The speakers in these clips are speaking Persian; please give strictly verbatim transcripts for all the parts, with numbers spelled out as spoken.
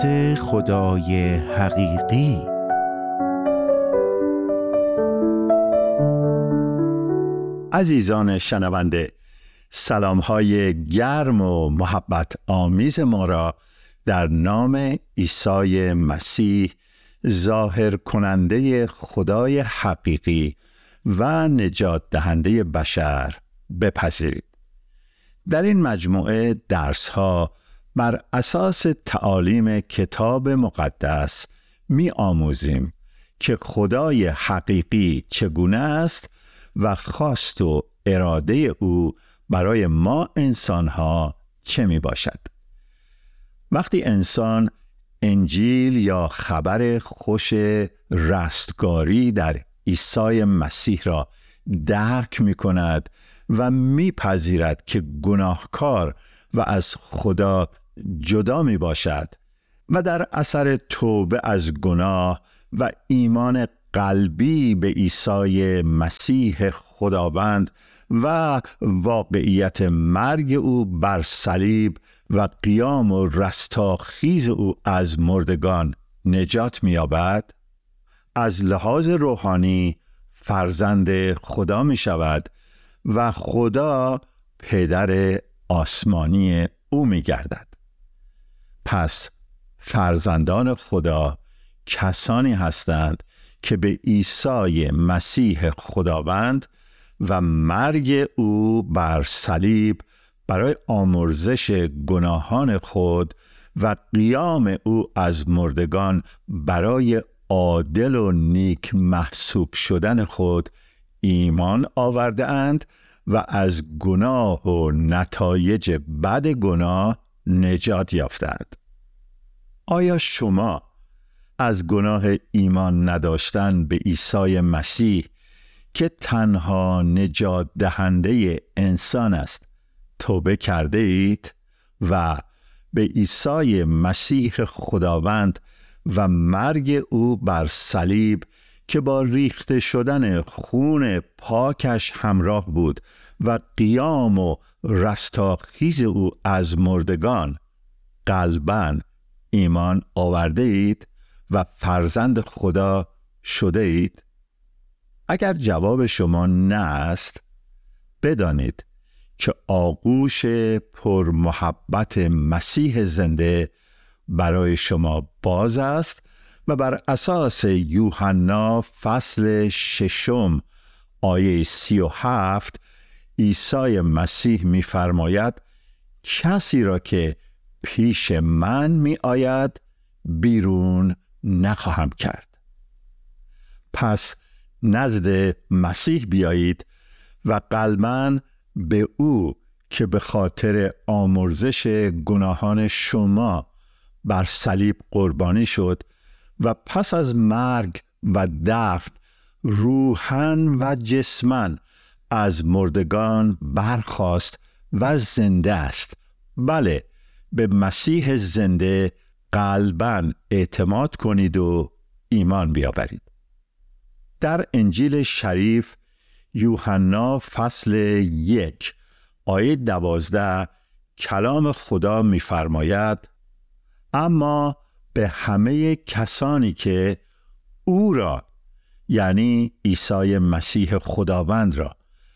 خدای حقیقی. عزیزان شنونده، سلام‌های گرم و محبت آمیز ما را در نام عیسی مسیح، ظاهر کننده خدای حقیقی و نجات دهنده بشر، بپذیرید. در این مجموعه درس‌ها بر اساس تعالیم کتاب مقدس می آموزیم که خدای حقیقی چگونه است و خواست و اراده او برای ما انسان‌ها چه می باشد. وقتی انسان انجیل یا خبر خوش رستگاری در عیسی مسیح را درک می کند و می پذیرد که گناهکار و از خدا جدا می باشد و در اثر توبه از گناه و ایمان قلبی به عیسی مسیح خداوند و واقعیت مرگ او بر صلیب و قیام و رستاخیز او از مردگان نجات می‌یابد، از لحاظ روحانی فرزند خدا می شود و خدا پدر آسمانی او می گردد. پس فرزندان خدا کسانی هستند که به عیسی مسیح خداوند و مرگ او بر صلیب برای آمرزش گناهان خود و قیام او از مردگان برای عادل و نیک محسوب شدن خود ایمان آورده اند و از گناه و نتایج بد گناه نجات یافتند. آیا شما از گناه ایمان نداشتن به عیسی مسیح که تنها نجات دهنده انسان است توبه کرده اید و به عیسی مسیح خداوند و مرگ او بر صلیب که با ریخته شدن خون پاکش همراه بود و قیام و رستاخیز او از مردگان قلباً ایمان آورده اید و فرزند خدا شده اید؟ اگر جواب شما نه است، بدانید که آغوش پر محبت مسیح زنده برای شما باز است و بر اساس یوحنا فصل ششم آیه سی و هفت عیسی مسیح می فرماید کسی را که پیش من می آید بیرون نخواهم کرد. پس نزد مسیح بیایید و قلباً به او که به خاطر آمرزش گناهان شما بر صلیب قربانی شد و پس از مرگ و دفن روحاً و جسماً از مردگان برخاست و زنده است. بله، به مسیح زنده قلباً اعتماد کنید و ایمان بیاورید. در انجیل شریف یوحنا فصل یک آیه دوازده کلام خدا می‌فرماید اما به همه کسانی که او را، یعنی عیسی مسیح خداوند را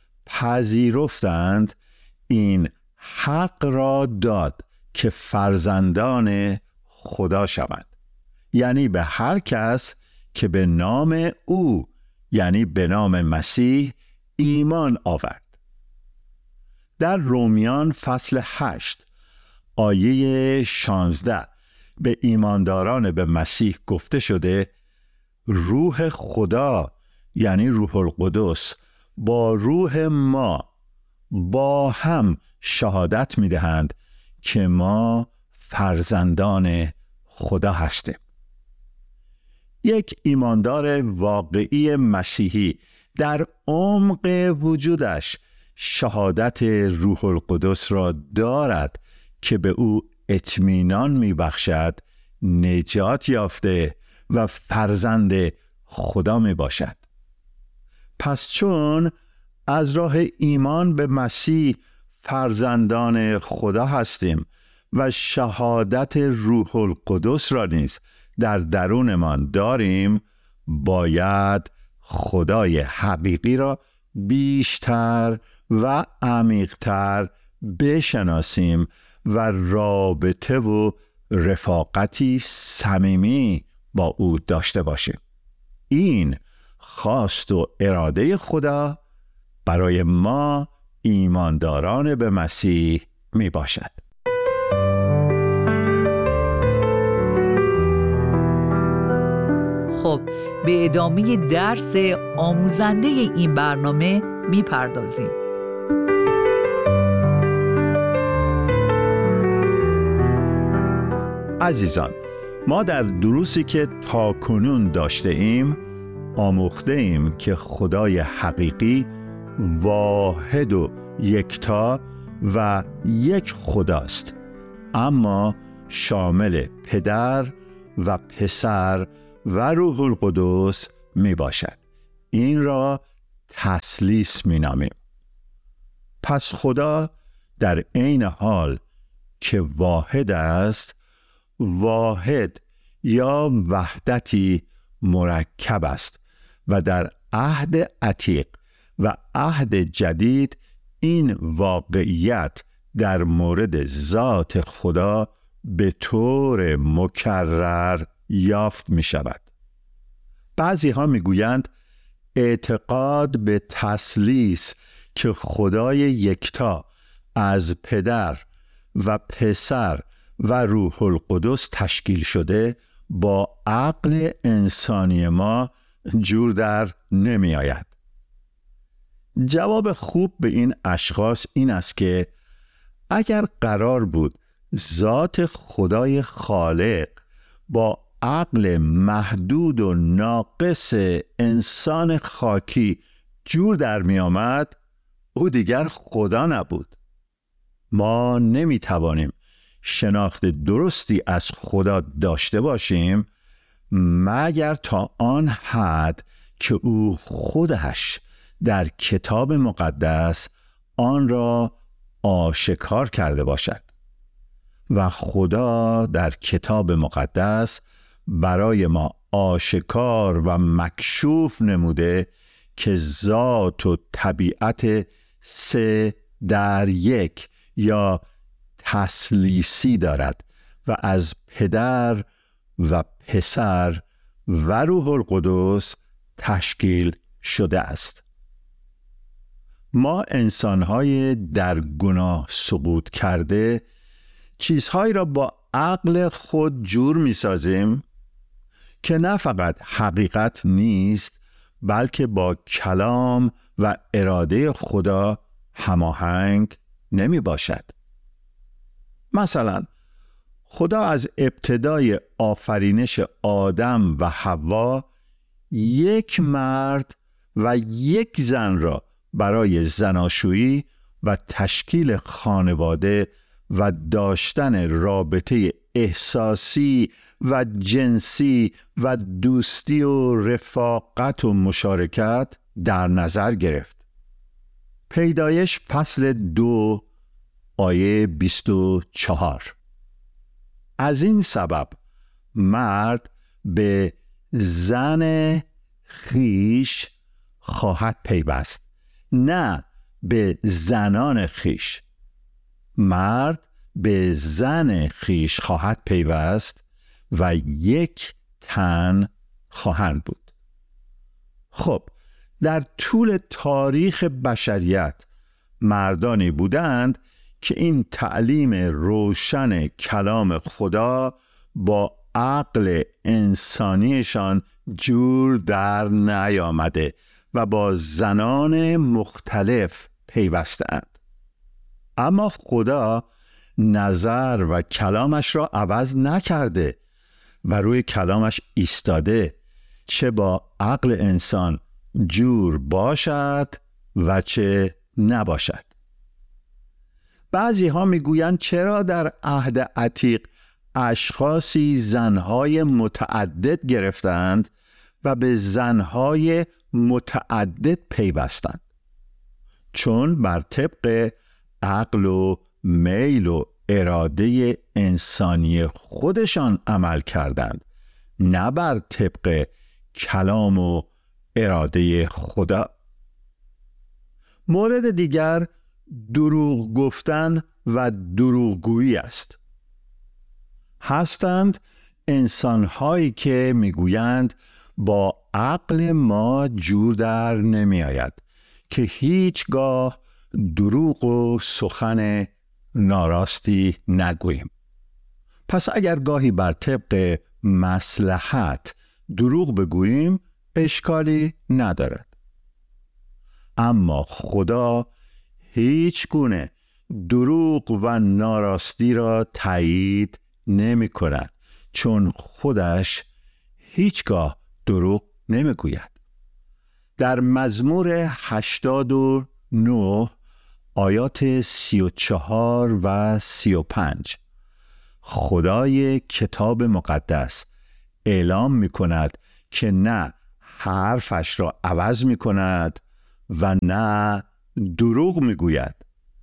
پذیرفتند، این حق را داد که فرزندان خدا شوند، یعنی به هر کس که به نام او، یعنی به نام مسیح ایمان آورد. در رومیان فصل هشت آیه شانزده به ایمانداران به مسیح گفته شده روح خدا، یعنی روح القدس، با روح ما با هم شهادت می دهند که ما فرزندان خدا هستیم. یک ایماندار واقعی مسیحی در عمق وجودش شهادت روح القدس را دارد که به او اطمینان می بخشد نجات یافته و فرزند خدا می باشد. پس چون از راه ایمان به مسیح فرزندان خدا هستیم و شهادت روح القدس را نیز در درونمان داریم، باید خدای حقیقی را بیشتر و عمیق‌تر بشناسیم و رابطه و رفاقتی صمیمی با او داشته باشیم. این خواست و اراده خدا برای ما ایمانداران به مسیح می باشد. خب به ادامه درس آموزنده این برنامه می پردازیم. عزیزان، ما در دروسی که تاکنون داشته ایم آموخته ایم که خدای حقیقی واحد و یکتا و یک خداست، اما شامل پدر و پسر و روح القدس می باشد. این را تثلیث می نامیم. پس خدا در عین حال که واحد است، واحد یا وحدتی مرکب است و در عهد عتیق و عهد جدید این واقعیت در مورد ذات خدا به طور مکرر یافت می شود. بعضی ها می گویند اعتقاد به تثلیث که خدای یکتا از پدر و پسر و روح القدس تشکیل شده با عقل انسانی ما جور در نمی آید. جواب خوب به این اشخاص این است که اگر قرار بود ذات خدای خالق با عقل محدود و ناقص انسان خاکی جور در می آمد، او دیگر خدا نبود. ما نمی توانیم شناخت درستی از خدا داشته باشیم مگر تا آن حد که او خودش در کتاب مقدس آن را آشکار کرده باشد. و خدا در کتاب مقدس برای ما آشکار و مکشوف نموده که ذات و طبیعت سه در یک یا تثلیثی دارد و از پدر و پسر و روح القدس تشکیل شده است. ما انسان‌های در گناه سقوط کرده چیزهایی را با عقل خود جور می‌سازیم که نه فقط حقیقت نیست بلکه با کلام و اراده خدا هماهنگ نمی باشد. مثلا خدا از ابتدای آفرینش آدم و حوا یک مرد و یک زن را برای زناشویی و تشکیل خانواده و داشتن رابطه احساسی و جنسی و دوستی و رفاقت و مشارکت در نظر گرفت. پیدایش فصل دو آیه بیست و چهار. از این سبب مرد به زن خیش خواهد پیوست، نه به زنان خیش. مرد به زن خیش خواهد پیوست و یک تن خواهند بود. خب در طول تاریخ بشریت مردانی بودند که این تعلیم روشن کلام خدا با عقل انسانیشان جور در نیامده و با زنان مختلف پیوستند. اما خدا نظر و کلامش را عوض نکرده و روی کلامش ایستاده، چه با عقل انسان جور باشد و چه نباشد. بعضی ها می گویند چرا در عهد عتیق اشخاصی زنهای متعدد گرفتند و به زنهای متعدد پیوستند؟ چون بر طبق عقل و میل و اراده انسانی خودشان عمل کردند، نه بر طبق کلام و اراده خدا. مورد دیگر دروغ گفتن و دروغگویی است. هستند انسان‌هایی که میگویند با عقل ما جور در نمی آید که هیچگاه دروغ و سخن ناراستی نگوییم. پس اگر گاهی بر طبق مصلحت دروغ بگوییم اشکالی ندارد. اما خدا هیچ گونه دروغ و ناراستی را تایید نمی کند، چون خودش هیچگاه دروغ نمی گوید. در مزمور هشتاد و نه آیات سی و چهار و سی و پنج خدای کتاب مقدس اعلام می کند که نه حرفش را عوض می کند و نه دروغ می گوید.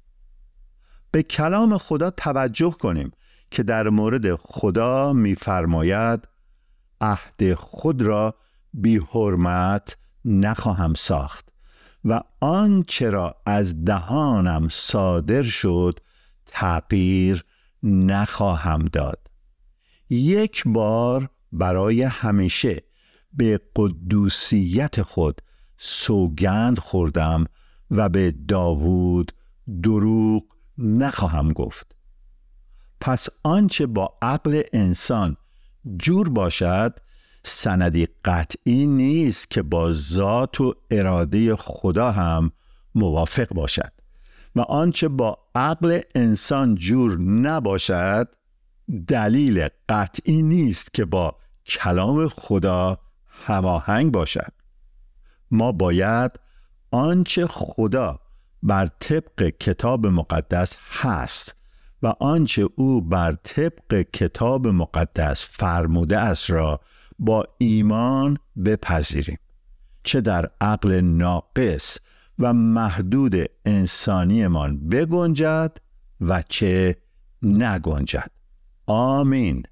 به کلام خدا توجه کنیم که در مورد خدا می فرماید عهد خود را بی حرمت نخواهم ساخت و آنچه را از دهانم صادر شد تغییر نخواهم داد. یک بار برای همیشه به قدوسیت خود سوگند خوردم و به داوود دروغ نخواهم گفت. پس آنچه با عقل انسان جور باشد سندی قطعی نیست که با ذات و اراده خدا هم موافق باشد و آنچه با عقل انسان جور نباشد دلیل قطعی نیست که با کلام خدا هماهنگ باشد. ما باید آنچه خدا بر طبق کتاب مقدس هست و آنچه او بر طبق کتاب مقدس فرموده است را با ایمان بپذیریم، چه در عقل ناقص و محدود انسانیمان بگنجد و چه نگنجد. آمین.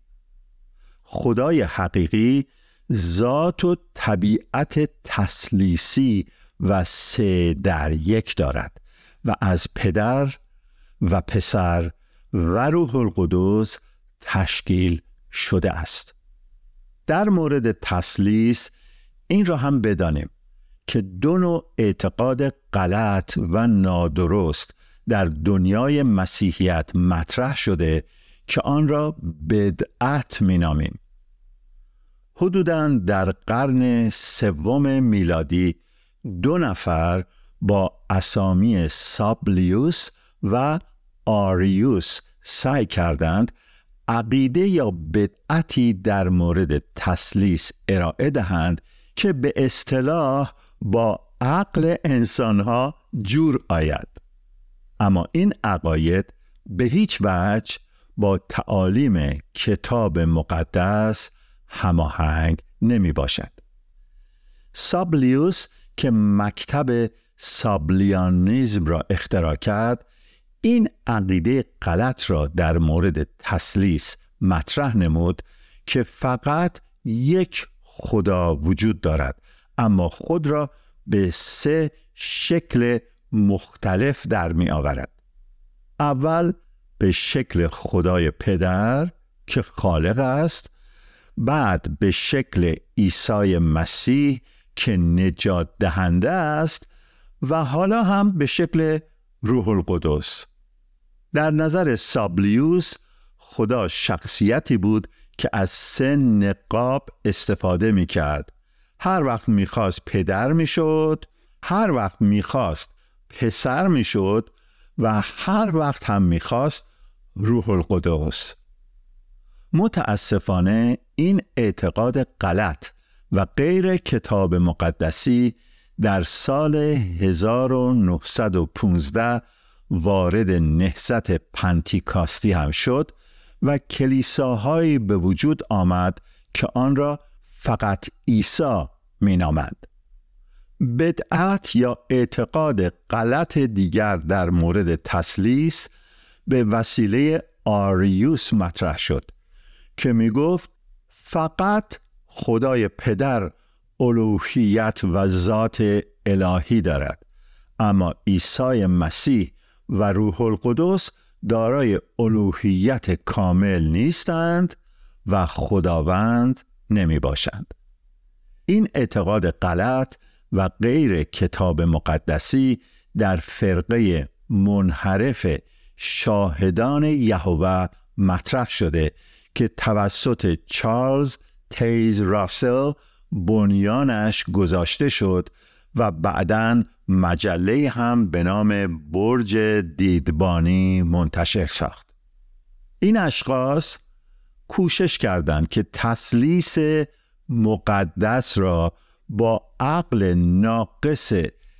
خدای حقیقی ذات و طبیعت تثلیثی و سه در یک دارد و از پدر و پسر و روح القدس تشکیل شده است. در مورد تثلیث این را هم بدانیم که دو نوع اعتقاد غلط و نادرست در دنیای مسیحیت مطرح شده که آن را بدعت می‌نامیم. حدوداً در قرن سوم میلادی دو نفر با اسامی سابلیوس و آریوس سعی کردند عقیده یا بدعتی در مورد تثلیث ارائه دهند که به اصطلاح با عقل انسانها جور آید. اما این عقاید به هیچ وجه با تعالیم کتاب مقدس هماهنگ نمی باشد. سابلیوس که مکتب سابلیانیزم را اختراع کرد، این عقیده غلط را در مورد تثلیث مطرح نمود که فقط یک خدا وجود دارد، اما خود را به سه شکل مختلف در می آورد. اول به شکل خدای پدر که خالق است، بعد به شکل عیسی مسیح که نجات دهنده است و حالا هم به شکل روح القدس. در نظر سابلیوس خدا شخصیتی بود که از سه نقاب استفاده می کرد. هر وقت می خواست پدر می شد، هر وقت می خواست پسر می شد و هر وقت هم می خواست روح القدس. متاسفانه این اعتقاد غلط و غیر کتاب مقدسی در سال هزار و نهصد و پانزده وارد نهضت پنتیکاستی هم شد و کلیساهایی به وجود آمد که آن را فقط عیسی می نامند. بدعت یا اعتقاد غلط دیگر در مورد تثلیث به وسیله آریوس مطرح شد که می گفت فقط خدای پدر الوهیت و ذات الهی دارد، اما عیسی مسیح و روح القدس دارای الوهیت کامل نیستند و خداوند نمی باشند. این اعتقاد غلط و غیر کتاب مقدسی در فرقه منحرف شاهدان یهوه مطرح شده که توسط چارلز تیز راسل بنیانش گذاشته شد و بعداً مجله هم به نام برج دیدبانی منتشر ساخت. این اشخاص کوشش کردند که تثلیث مقدس را با عقل ناقص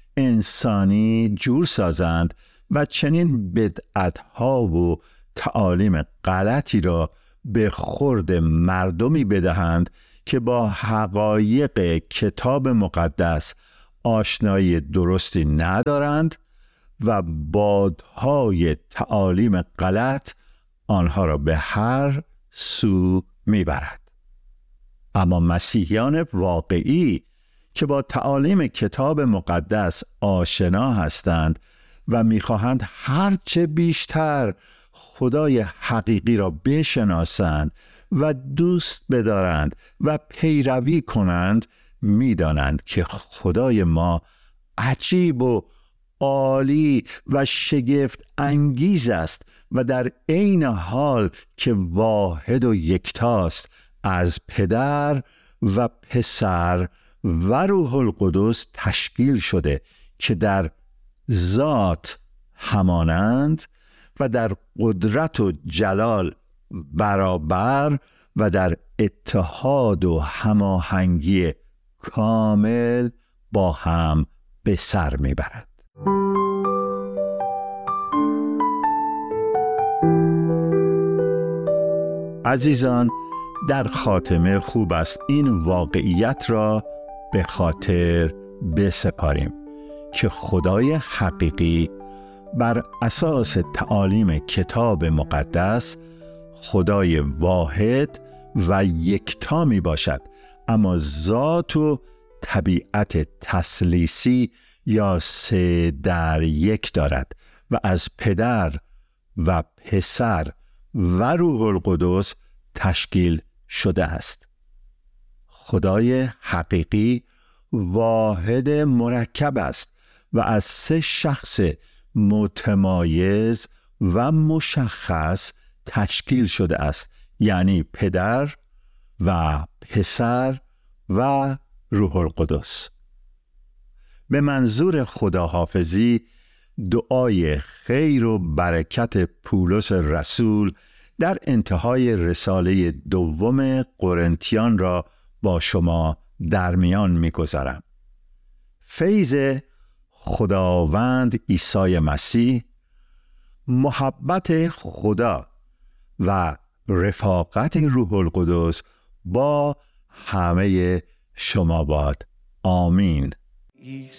انسانی جور سازند و چنین بدعت‌ها و تعالیم غلطی را به خورد مردمی بدهند که با حقایق کتاب مقدس آشنایی درستی ندارند و بادهای تعالیم غلط آنها را به هر سو میبرد. اما مسیحیان واقعی که با تعالیم کتاب مقدس آشنا هستند و میخواهند هرچه بیشتر خدای حقیقی را بشناسند و دوست بدارند و پیروی کنند، میدانند که خدای ما عجیب و عالی و شگفت انگیز است و در عین حال که واحد و یکتاست از پدر و پسر و روح القدس تشکیل شده که در ذات همانند و در قدرت و جلال برابر و در اتحاد و هماهنگی کامل با هم به سر میبرد. عزیزان، در خاتمه خوب است این واقعیت را به خاطر بسپاریم که خدای حقیقی بر اساس تعالیم کتاب مقدس خدای واحد و یکتا می باشد، اما ذات و طبیعت تثلیثی یا سه در یک دارد و از پدر و پسر و روح القدس تشکیل شده است. خدای حقیقی واحد مرکب است و از سه شخص متمایز و مشخص تشکیل شده است، یعنی پدر و پسر و روح القدس. به منظور خداحافظی دعای خیر و برکت پولس رسول در انتهای رساله دوم قرنتیان را با شما در میان می‌گذارم. فیض خداوند عیسی مسیح، محبت خدا و رفاقت روح القدس با همه شما باد. آمین.